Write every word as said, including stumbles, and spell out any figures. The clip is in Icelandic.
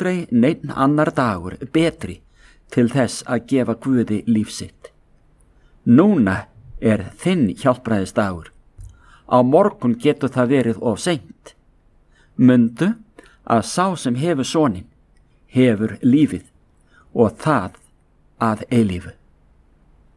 aldrei neinn annar dagur betri til þess að gefa Guði líf sitt. Núna er þinn hjálpræðisdagur. Á morgun getur það verið of seint. Mundu að sá sem hefur soninn hefur lífið og það að eilífu.